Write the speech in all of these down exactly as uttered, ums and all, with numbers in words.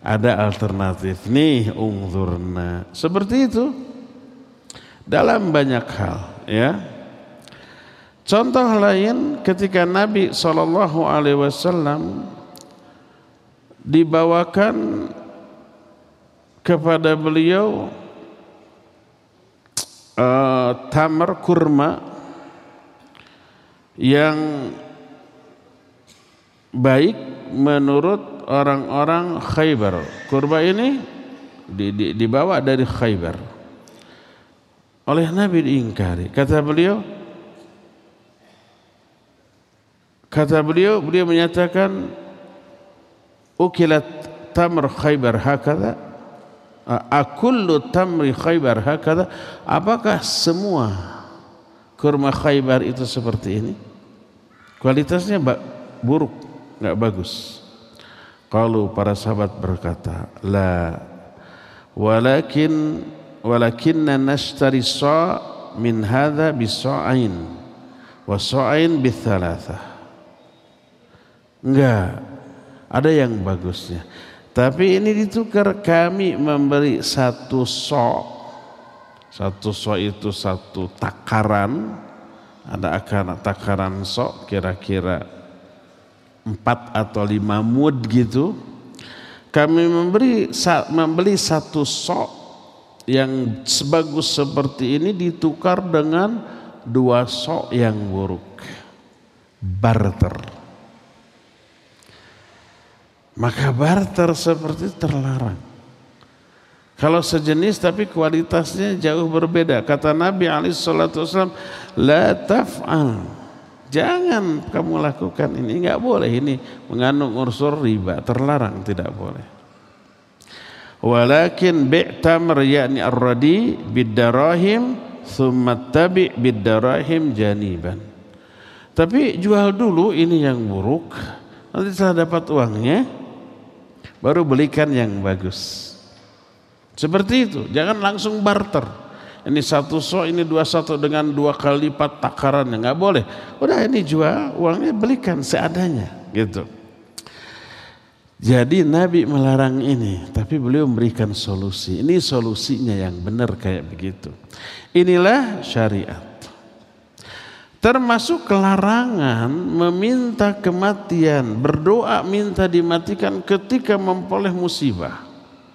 ada alternatif nih, ungzurna. Seperti itu dalam banyak hal, ya. Contoh lain ketika Nabi shallallahu alaihi wasallam dibawakan kepada beliau uh, tamar kurma yang baik menurut orang-orang Khaybar. Kurma ini di, di, dibawa dari Khaybar. Oleh Nabi diingkari. Kata beliau, kata beliau, beliau menyatakan, ukilat tamr Khaybar hakadha, akullu tamri Khaybar hakadha, apakah semua kurma Khaybar itu seperti ini? Kualitasnya buruk, enggak bagus. Kalau para sahabat berkata, la, walakin walakinna nashtari sa' min hadha bisa'ain wa sa'ain bithalatha. Enggak, ada yang bagusnya. Tapi ini ditukar, kami memberi satu so'. Satu so' itu satu takaran. Ada akar takaran so' kira-kira empat atau lima mud gitu. Kami memberi membeli satu so' yang sebagus seperti ini ditukar dengan dua so' yang buruk. Barter. Maka barter seperti terlarang. Kalau sejenis tapi kualitasnya jauh berbeda. Kata Nabi alaihi salatu wasallam, la taf'al. Jangan kamu lakukan ini, enggak boleh, ini mengandung unsur riba, terlarang, tidak boleh. Walakin bi' tamr yakni ar-radi bid-darahim thumma tabi' bid-darahim janiban. Tapi jual dulu ini yang buruk, nanti setelah dapat uangnya baru belikan yang bagus. Seperti itu, jangan langsung barter. Ini satu so, ini dua satu dengan dua kali lipat takarannya, nggak boleh. Udah ini jual, uangnya belikan seadanya, gitu. Jadi Nabi melarang ini, tapi beliau memberikan solusi. Ini solusinya yang benar kayak begitu. Inilah syariat. Termasuk kelarangan meminta kematian, berdoa minta dimatikan ketika memperoleh musibah.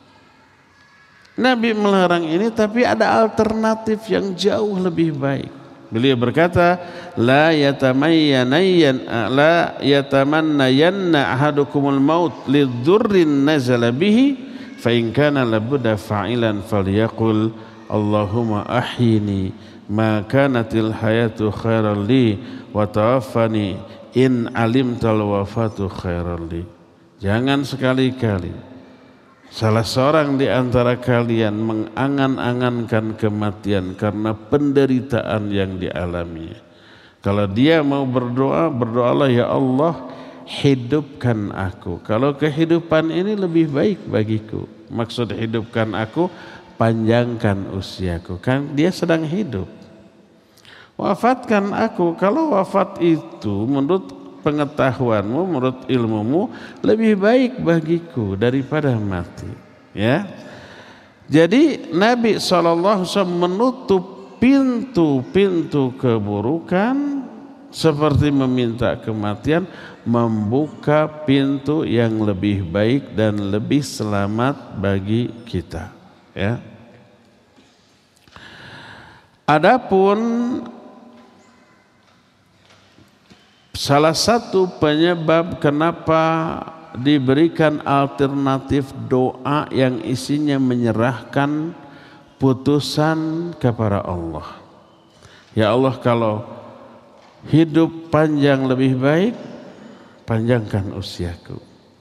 Nabi melarang ini, tapi ada alternatif yang jauh lebih baik. Beliau berkata, la yatamayyan la yatamannayanna ahadukumul maut lidzurrin nazala bihi fa in kana labudda fa'ilan falyaqul Allahumma ahyini ma kanatil hayatu khairan li wa tawaffani in alimtal wafatu khairan li. Jangan sekali-kali salah seorang di antara kalian mengangan-angankan kematian karena penderitaan yang dialaminya. Kalau dia mau berdoa, berdoalah, ya Allah, hidupkan aku. Kalau kehidupan ini lebih baik bagiku. Maksud hidupkan aku, panjangkan usiaku. Kan dia sedang hidup. Wafatkan aku. Kalau wafat itu menurut pengetahuanmu, menurut ilmumu, lebih baik bagiku daripada mati, ya. Jadi Nabi shallallahu alaihi wasallam menutup pintu-pintu keburukan seperti meminta kematian, membuka pintu yang lebih baik dan lebih selamat bagi kita, ya. Adapun salah satu penyebab kenapa diberikan alternatif doa yang isinya menyerahkan putusan kepada Allah. Ya Allah, kalau hidup panjang lebih baik, panjangkan usiaku.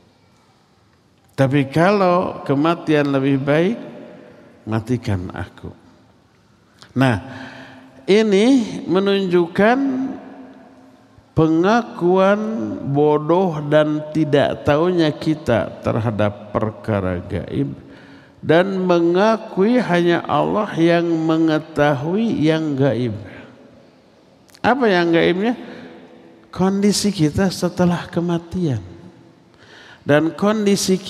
Tapi kalau kematian lebih baik, matikan aku. Nah, ini menunjukkan pengakuan bodoh dan tidak tahunya kita terhadap perkara gaib, dan mengakui hanya Allah yang mengetahui yang gaib. Apa yang gaibnya? Kondisi kita setelah kematian dan kondisi